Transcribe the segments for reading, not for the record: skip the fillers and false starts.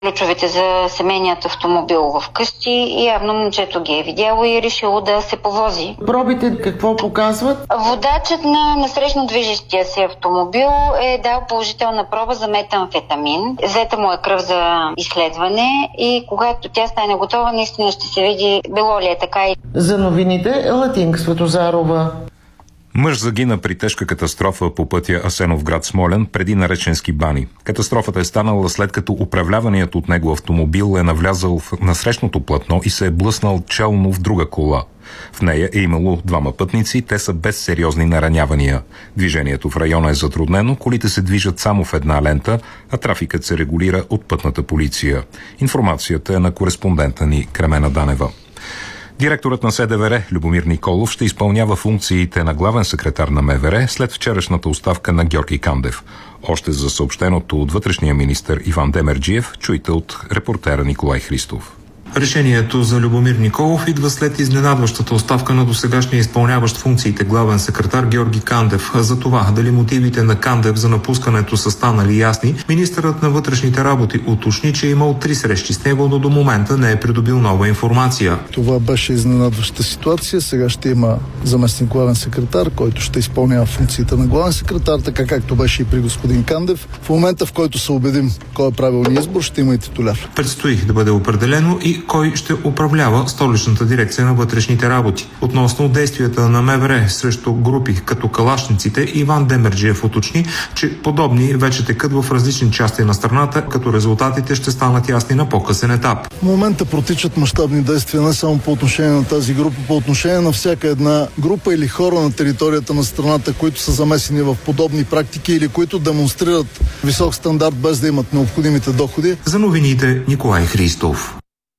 ключовете за семейният автомобил в къщи и явно момчето ги е видяло и е решило да се повози. Пробите какво показват? Водачът на насрещно движещия се автомобил е дал положителна проба за метамфетамин. Взета му е кръв за изследване и когато тя стане готова, наистина ще се види било ли е така. За новините Латинка Светозарова. Мъж загина при тежка катастрофа по пътя Асеновград-Смолян преди Нареченски бани. Катастрофата е станала след като управляваният от него автомобил е навлязал в насрещното платно и се е блъснал челно в друга кола. В нея е имало двама пътници, те са без сериозни наранявания. Движението в района е затруднено, колите се движат само в една лента, а трафикът се регулира от пътната полиция. Информацията е на кореспондента ни Кремена Данева. Директорът на СДВР Любомир Николов ще изпълнява функциите на главен секретар на МВР след вчерашната оставка на Георги Кандев. Още за съобщеното от вътрешния министър Иван Демерджиев чуйте от репортера Николай Христов. Решението за Любомир Николов идва след изненадващата оставка на досегашния изпълняващ функциите главен секретар Георги Кандев. За това дали мотивите на Кандев за напускането са станали ясни, министърът на вътрешните работи уточни, че е имал 3 срещи с него, но до момента не е придобил нова информация. Това беше изненадваща ситуация. Сега ще има заместник главен секретар, който ще изпълнява функциите на главен секретар, така както беше и при господин Кандев. В момента, в който се убедим кой е правилният избор, ще има и титуляр. Предстои да бъде определено и кой ще управлява столичната дирекция на вътрешните работи. Относно действията на МВР срещу групи като калашниците, Иван Демерджиев уточни, че подобни вече текат в различни части на страната, като резултатите ще станат ясни на по-късен етап. В момента протичат мащабни действия не само по отношение на тази група, по отношение на всяка една група или хора на територията на страната, които са замесени в подобни практики или които демонстрират висок стандарт без да имат необходимите доходи. За новините Николай Христов.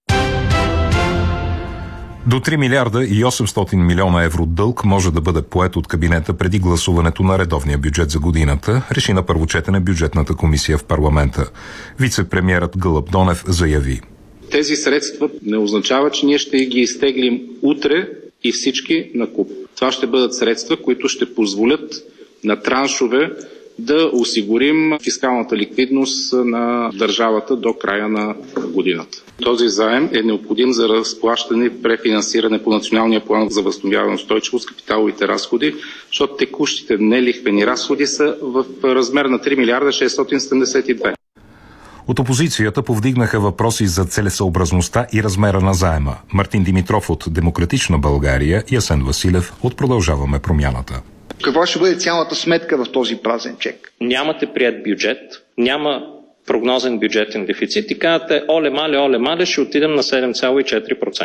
До 3 милиарда и 800 милиона евро дълг може да бъде поет от кабинета преди гласуването на редовния бюджет за годината, реши на първо четене бюджетната комисия в парламента. Вице-премиерът Гълъб Донев заяви: тези средства не означава, че ние ще ги изтеглим утре и всички накуп. Това ще бъдат средства, които ще позволят на траншове да осигурим фискалната ликвидност на държавата до края на годината. Този заем е необходим за разплащане и префинансиране по Националния план за възстановяване и устойчивост, капиталовите разходи, защото текущите нелихвени разходи са в размер на 3 милиарда 672. От опозицията повдигнаха въпроси за целесъобразността и размера на заема. Мартин Димитров от Демократична България и Асен Василев от Продължаваме промяната. Каква ще бъде цялата сметка в този празен чек? Нямате приет бюджет, няма прогнозен бюджетен дефицит и казвате оле мале, ще отидем на 7,4%.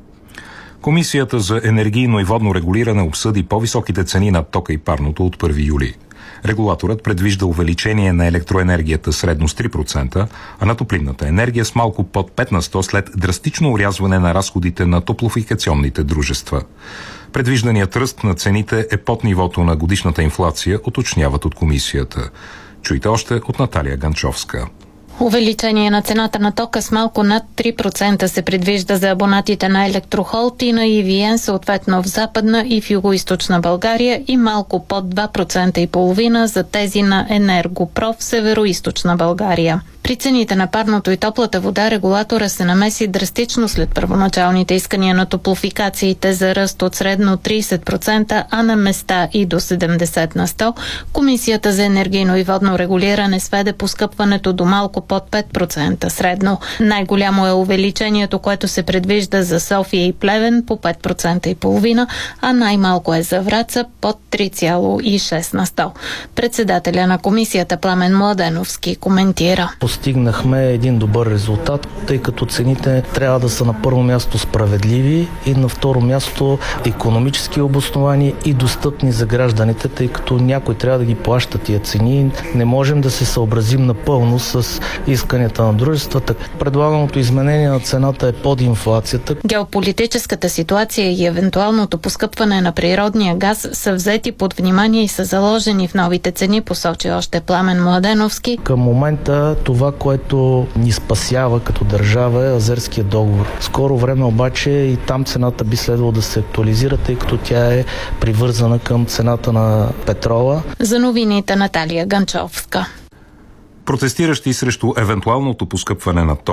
Комисията за енергийно и водно регулиране обсъди по-високите цени на тока и парното от 1 юли. Регулаторът предвижда увеличение на електроенергията средно с 3%, а на топлинната енергия с малко под 5% след драстично орязване на разходите на топлофикационните дружества. Предвижданият ръст на цените е под нивото на годишната инфлация, уточняват от комисията. Чуйте още от Наталия Ганчовска. Увеличение на цената на тока с малко над 3% се предвижда за абонатите на Електрохолд и на EVN, съответно в Западна и в Югоизточна България, и малко под 2,5% за тези на Енергопро в Североизточна България. При цените на парното и топлата вода регулатора се намеси драстично след първоначалните искания на топлофикациите за ръст от средно 30%, а на места и до 70%. Комисията за енергийно и водно регулиране сведе поскъпването до малко под 5% средно. Най-голямо е увеличението, което се предвижда за София и Плевен по 5,5%, а най-малко е за Враца под 3,6%. Председателя на комисията Пламен Младеновски коментира: постигнахме един добър резултат, тъй като цените трябва да са на първо място справедливи и на второ място икономически обосновани и достъпни за гражданите, тъй като някой трябва да ги плаща тия цени. Не можем да се съобразим напълно с исканията на дружествата. Предлаганото изменение на цената е под инфлацията. Геополитическата ситуация и евентуалното поскъпване на природния газ са взети под внимание и са заложени в новите цени, посочи още Пламен Младеновски. Към момента това, което ни спасява като държава, е Азерския договор. Скоро време обаче и там цената би следвало да се актуализира, тъй като тя е привързана към цената на петрола. За новините Наталия Ганчовска. Протестиращи срещу евентуалното поскъпване на